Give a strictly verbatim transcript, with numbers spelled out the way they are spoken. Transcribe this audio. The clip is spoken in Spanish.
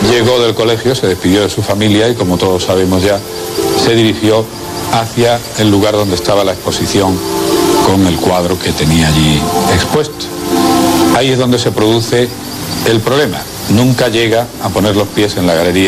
Llegó del colegio, se despidió de su familia y, como todos sabemos ya, se dirigió hacia el lugar donde estaba la exposición con el cuadro que tenía allí expuesto. Ahí es donde se produce el problema. Nunca llega a poner los pies en la galería